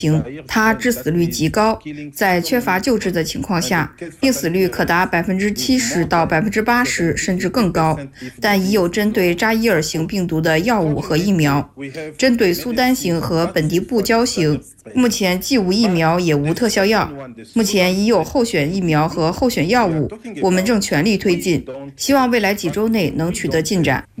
它致死率极高，在缺乏救治的情况下，病死率可达70%到80%，甚至更高。但已有针对扎伊尔型病毒的药物和疫苗。针对苏丹型和本地布胶型，目前既无疫苗也无特效药。目前已有候选疫苗和候选药物，我们正全力推进，希望未来几周内能取得进展。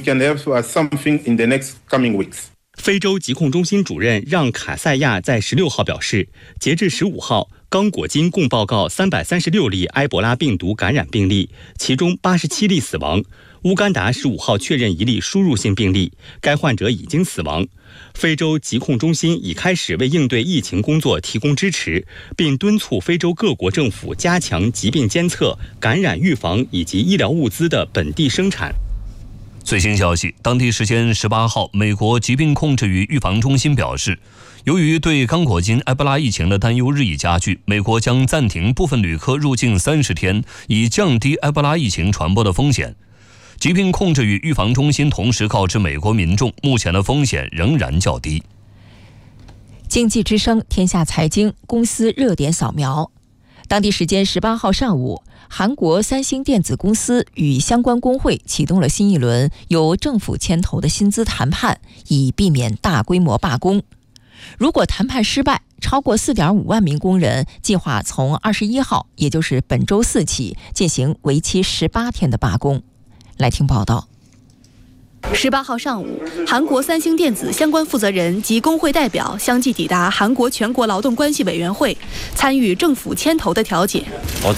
非洲疾控中心主任让卡塞亚在16号表示，截至15号，刚果金共报告336例埃博拉病毒感染病例，其中87例死亡。乌干达15号确认1例输入性病例，该患者已经死亡。非洲疾控中心已开始为应对疫情工作提供支持，并敦促非洲各国政府加强疾病监测、感染预防以及医疗物资的本地生产。 最新消息，当地时间18号，美国疾病控制与预防中心表示，由于对刚果金埃博拉疫情的担忧日益加剧，美国将暂停部分旅客入境30天，以降低埃博拉疫情传播的风险。疾病控制与预防中心同时告知美国民众，目前的风险仍然较低。 经济之声天下财经公司热点扫描。当地时间18号上午，韩国三星电子公司与相关工会启动了新一轮由政府牵头的薪资谈判，以避免大规模罢工。如果谈判失败，超过4.5万名工人计划从21号，也就是本周四起，进行为期18天的罢工。来听报道。 18号上午，韩国三星电子相关负责人及工会代表相继抵达韩国全国劳动关系委员会，参与政府牵头的调解。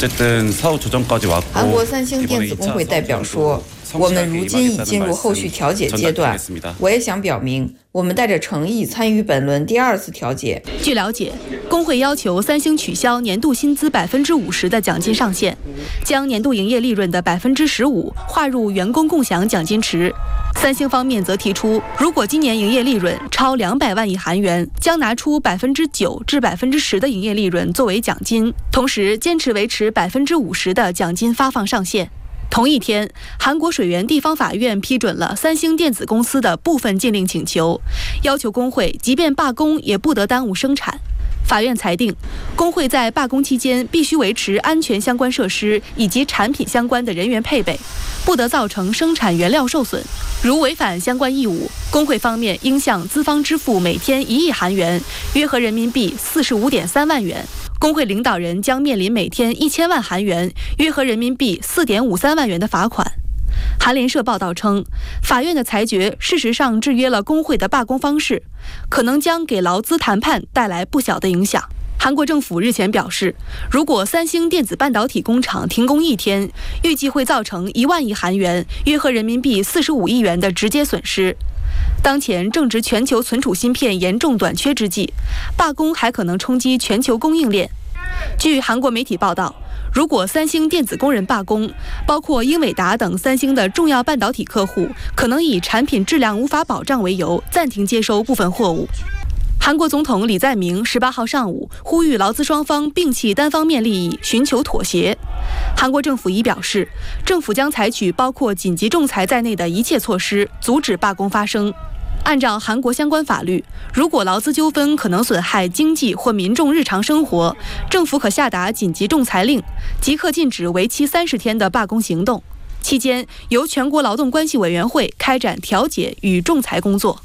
韩国三星电子工会代表说，我们如今已进入后续调解阶段。我也想表明，我们带着诚意参与本轮第2次调解。 据了解，工会要求三星取消年度薪资50%的奖金上限，将年度营业利润的15%划入员工共享奖金池。三星方面则提出，如果今年营业利润超200万亿韩元，将拿出9%至10%的营业利润作为奖金，同时坚持维持50%的奖金发放上限。同一天，韩国水源地方法院批准了三星电子公司的部分禁令请求，要求工会即便罢工也不得耽误生产。法院裁定，工会在罢工期间必须维持安全相关设施以及产品相关的人员配备，不得造成生产原料受损。如违反相关义务，工会方面应向资方支付每天1亿韩元，约合人民币45.3万元。工会领导人将面临每天1000万韩元，约合人民币4.53万元的罚款。韩联社报道称，法院的裁决事实上制约了工会的罢工方式，可能将给劳资谈判带来不小的影响。韩国政府日前表示，如果三星电子半导体工厂停工1天，预计会造成1万亿韩元，约合人民币45亿元的直接损失。当前正值全球存储芯片严重短缺之际，罢工还可能冲击全球供应链。据韩国媒体报道，如果三星电子工人罢工，包括英伟达等三星的重要半导体客户可能以产品质量无法保障为由，暂停接收部分货物。韩国总统李在明18号上午呼吁劳资双方摒弃单方面利益，寻求妥协。韩国政府已表示，政府将采取包括紧急仲裁在内的一切措施，阻止罢工发生。按照韩国相关法律，如果劳资纠纷可能损害经济或民众日常生活，政府可下达紧急仲裁令，即刻禁止为期30天的罢工行动。期间，由全国劳动关系委员会开展调解与仲裁工作。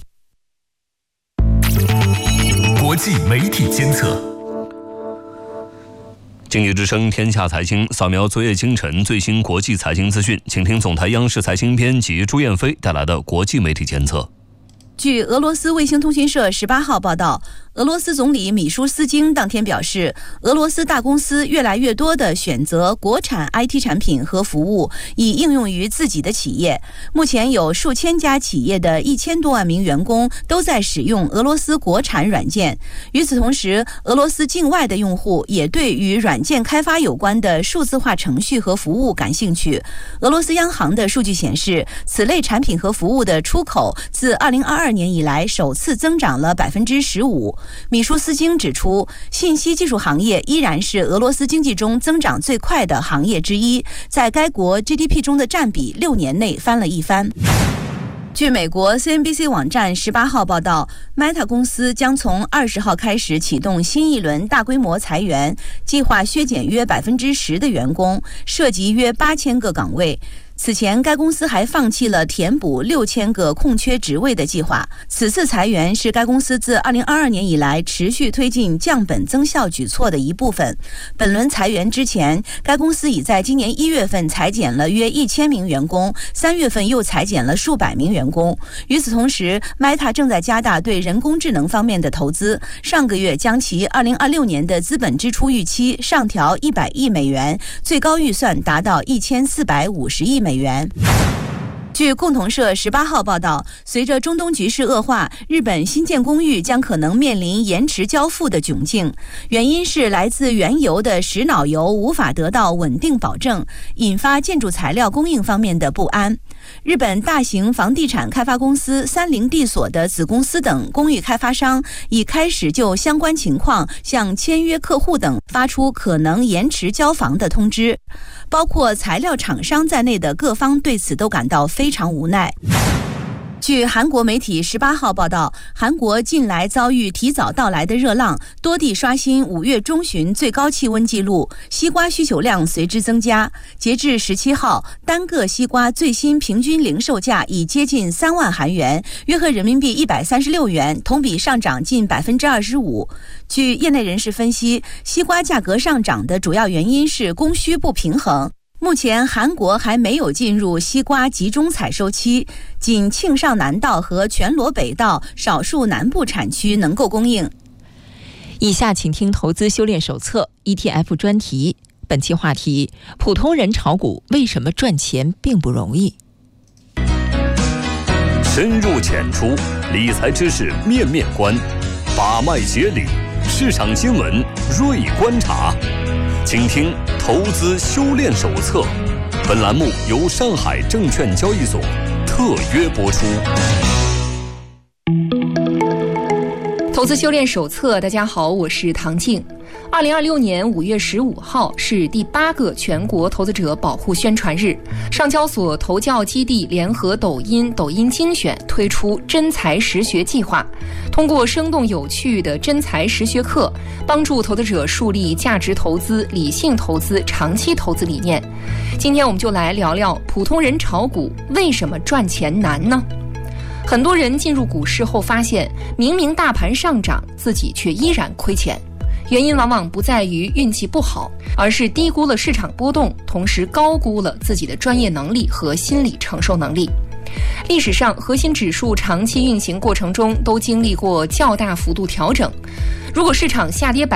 国际媒体监测。 经济之声天下财经扫描昨夜今晨最新国际财经资讯，请听总台央视财经编辑朱燕飞带来的国际媒体监测。 据俄罗斯卫星通讯社18号报道，俄罗斯总理米舒斯京当天表示，俄罗斯大公司越来越多地选择国产 IT 产品和服务，以应用于自己的企业。目前有数千家企业的1000多万名员工都在使用俄罗斯国产软件。与此同时，俄罗斯境外的用户也对与软件开发有关的数字化程序和服务感兴趣。俄罗斯央行的数据显示，此类产品和服务的出口自2022年以来首次增长了15%。米舒斯京指出，信息技术行业依然是俄罗斯经济中增长最快的行业之一，在该国 GDP 中的占比6年内翻了一番。 据美国 CNBC 网站18号报道 ，Meta 公司将从20号开始启动新一轮大规模裁员，计划削减约10%的员工，涉及约8000个岗位。此前，该公司还放弃了填补6000个空缺职位的计划。此次裁员是该公司自2022年以来持续推进降本增效举措的一部分。本轮裁员之前，该公司已在今年1月份裁减了约1000名员工，3月份又裁减了数百名员工。与此同时 ，Meta 正在加大对人工智能方面的投资，上个月将其2026年的资本支出预期上调100亿美元，最高预算达到1450亿美元。据共同社18号报道，随着中东局势恶化，日本新建公寓将可能面临延迟交付的窘境，原因是来自原油的石脑油无法得到稳定保证，引发建筑材料供应方面的不安。日本大型房地产开发公司30地所的子公司等公寓开发商已开始就相关情况向签约客户等发出可能延迟交房的通知，包括材料厂商在内的各方对此都感到非常无奈。据韩国媒体18号报道，韩国近来遭遇提早到来的热浪，多地刷新5月中旬最高气温纪录，西瓜需求量随之增加。截至17号，单个西瓜最新平均零售价已接近3万韩元，约合人民币136元，同比上涨近25%。据业内人士分析，西瓜价格上涨的主要原因是供需不平衡。目前韩国还没有进入西瓜集中采收期，仅庆尚南道和全罗北道少数南部产区能够供应。 以下请听投资修炼手册 ETF 专题，本期话题：普通人炒股为什么赚钱并不容易？ 深入浅出，理财知识面面观，把脉解理，市场新闻锐观察。请听投资修炼手册，本栏目由上海证券交易所特约播出。 投资修炼手册，大家好，我是唐静。2026年5月15号是第8个全国投资者保护宣传日，上交所投教基地联合抖音精选推出真才实学计划，通过生动有趣的真才实学课，帮助投资者树立价值投资、理性投资、长期投资理念。今天我们就来聊聊普通人炒股为什么赚钱难呢？很多人进入股市后发现，明明大盘上涨，自己却依然亏钱。原因往往不在于运气不好，而是低估了市场波动，同时高估了自己的专业能力和心理承受能力。历史上核心指数长期运行过程中都经历过较大幅度调整，如果市场下跌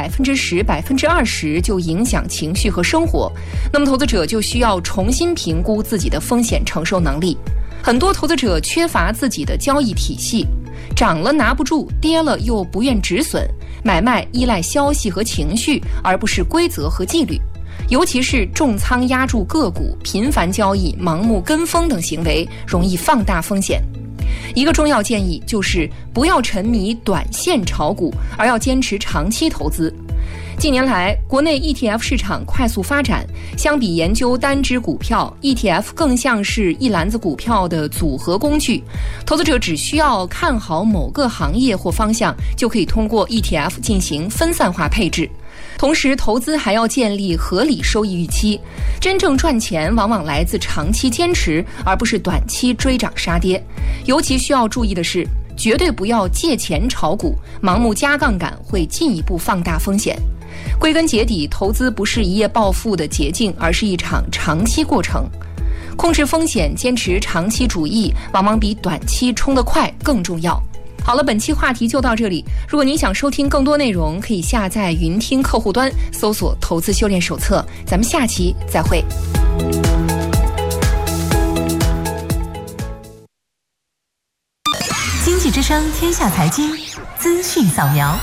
10%、20%就影响情绪和生活，那么投资者就需要重新评估自己的风险承受能力。很多投资者缺乏自己的交易体系，涨了拿不住，跌了又不愿止损，买卖依赖消息和情绪，而不是规则和纪律。尤其是重仓压住个股、频繁交易、盲目跟风等行为，容易放大风险。一个重要建议就是不要沉迷短线炒股，而要坚持长期投资。近年来，国内 ETF 市场快速发展，相比研究单只股票 ，ETF 更像是一篮子股票的组合工具。投资者只需要看好某个行业或方向，就可以通过 ETF 进行分散化配置。同时，投资还要建立合理收益预期。真正赚钱往往来自长期坚持，而不是短期追涨杀跌。尤其需要注意的是，绝对不要借钱炒股，盲目加杠杆会进一步放大风险。归根结底，投资不是一夜暴富的捷径，而是一场长期过程。控制风险，坚持长期主义，往往比短期冲得快更重要。好了，本期话题就到这里。如果您想收听更多内容，可以下载云听客户端，搜索投资修炼手册。咱们下期再会。 经济之声天下财经资讯扫描。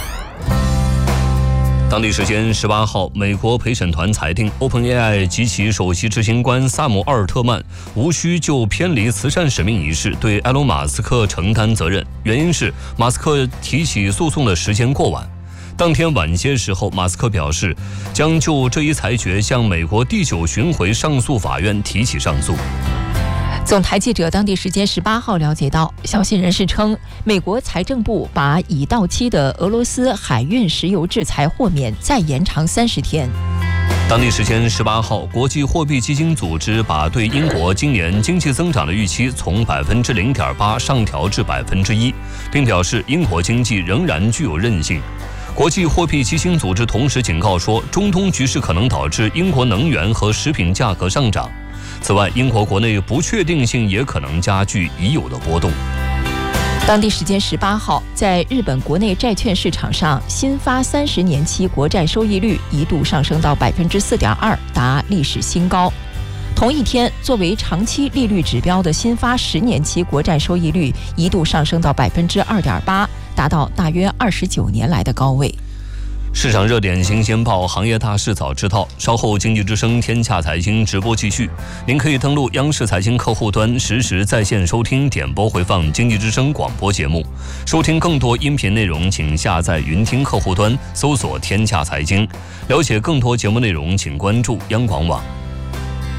当地时间18号，美国陪审团裁定 OpenAI 及其首席执行官萨姆·奥尔特曼无需就偏离慈善使命一事对埃隆·马斯克承担责任，原因是马斯克提起诉讼的时间过晚。当天晚些时候，马斯克表示将就这一裁决向美国第9巡回上诉法院提起上诉。 总台记者当地时间18号了解到，消息人士称，美国财政部把已到期的俄罗斯海运石油制裁豁免再延长30天。 当地时间18号，国际货币基金组织把对英国今年经济增长的预期从0.8%上调至1%，并表示英国经济仍然具有韧性。国际货币基金组织同时警告说，中东局势可能导致英国能源和食品价格上涨。此外，英国国内不确定性也可能加剧已有的波动。 当地时间18号，在日本国内债券市场上，新发30年期国债收益率一度上升到4.2%，达历史新高。同一天，作为长期利率指标的新发10年期国债收益率一度上升到2.8%，达到大约29年来的高位。 市场热点新鲜报，行业大事早知道。稍后经济之声天下财经直播继续，您可以登录央视财经客户端实时在线收听点播回放经济之声广播节目。收听更多音频内容，请下载云听客户端搜索天下财经。了解更多节目内容，请关注央广网。